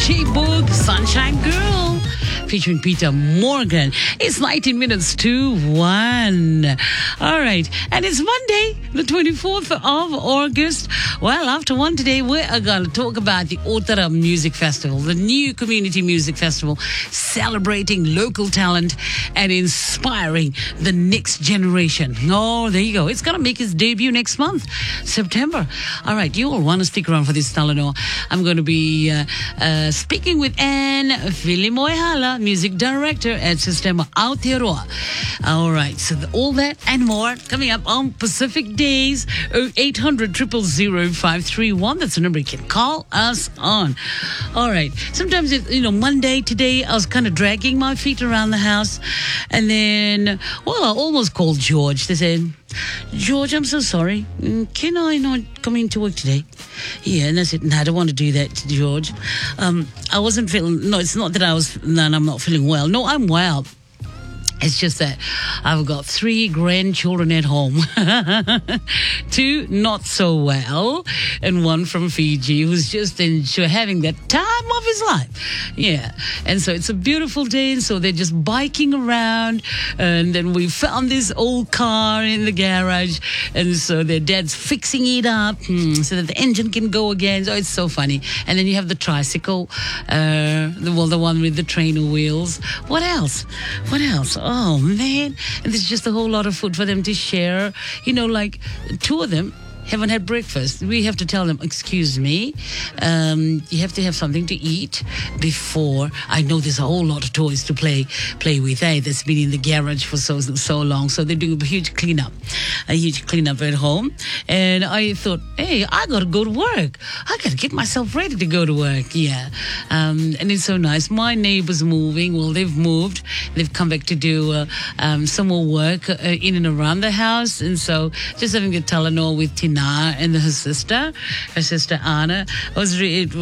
J-Boog, Sunshine Girl, featuring Peter Morgan. It's 19 minutes to 1. All right. And it's Monday, the 24th of August. Well, after 1 today, we are going to talk about the Otara Music Festival, the new community music festival celebrating local talent and inspiring the next generation. Oh, there you go. It's going to make its debut next month, September. All right. You all want to stick around for this, Talanoa. I'm going to be speaking with Anne Filimoihala, music director at Sistema Aotearoa. All right, so all that and more coming up on Pacific Days. 0800 000 531. That's the number you can call us on. All right, sometimes, Monday, today, I was kind of dragging my feet around the house. And then, I almost called George. They said, George, I'm so sorry. Can I not come into work today? Yeah, and I said, no, I don't want to do that, George. I wasn't feeling, it's not that I'm not feeling well. No, I'm well. It's just that I've got 3 grandchildren at home. 2 not so well, and 1 from Fiji who's just having that time of his life. Yeah, and so it's a beautiful day, and so they're just biking around, and then we found this old car in the garage, and so their dad's fixing it up so that the engine can go again. So it's so funny. And then you have the tricycle, the one with the trainer wheels. What else? Oh, man. And there's just a whole lot of food for them to share. Like 2 of them haven't had breakfast. We have to tell them, excuse me, you have to have something to eat before. I know there's a whole lot of toys to play with. That's been in the garage for so long. So they're doing a huge cleanup at home. And I thought, hey, I got to go to work. I got to get myself ready to go to work. Yeah. And it's so nice. My neighbor's moving. Well, they've moved. They've come back to do some more work in and around the house. And so just having a Talanoa with Tina and her sister Anna, it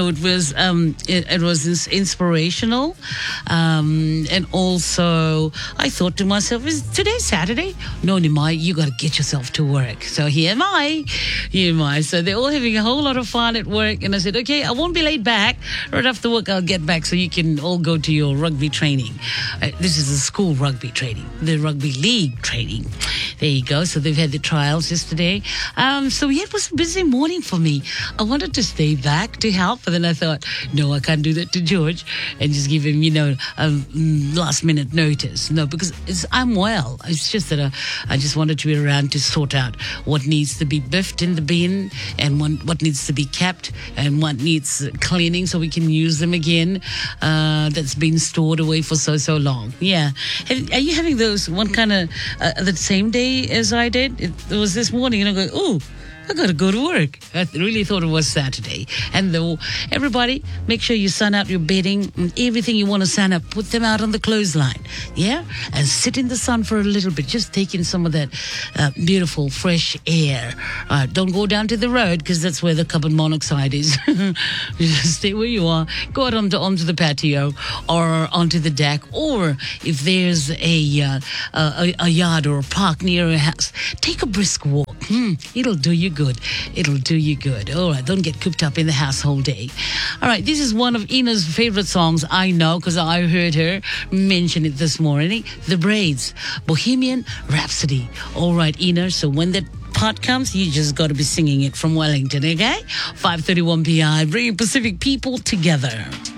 was inspirational, and also I thought to myself, is today Saturday? No, Nimai, you got to get yourself to work. So here am I. So they're all having a whole lot of fun at work, and I said, okay, I won't be late back. Right after work, I'll get back so you can all go to your rugby training. This is a school rugby training, the rugby league training. There you go. So they've had the trials yesterday. So it was a busy morning for me. I wanted to stay back to help, but then I thought, no, I can't do that to George and just give him, a last minute notice. No, because I'm well. It's just that I just wanted to be around to sort out what needs to be biffed in the bin and what needs to be kept and what needs cleaning so we can use them again. That's been stored away for so long. Yeah. Are you having those one kind of the same day as I did? It was this morning, and I go, ooh, I got to go to work. I really thought it was Saturday. And everybody, make sure you sun out your bedding and everything you want to sun up. Put them out on the clothesline. Yeah? And sit in the sun for a little bit. Just take in some of that beautiful, fresh air. Don't go down to the road because that's where the carbon monoxide is. Just stay where you are. Go out onto the patio or onto the deck. Or if there's a yard or a park near a house, take a brisk walk. It'll do you good. It'll do you good. All right, don't get cooped up in the house whole day. All right, this is one of Ina's favorite songs, I know, because I heard her mention it this morning. The Braids, Bohemian Rhapsody. All right, Ina, so when that part comes, you just got to be singing it from Wellington, okay? 5:31 p.m. bringing Pacific people together.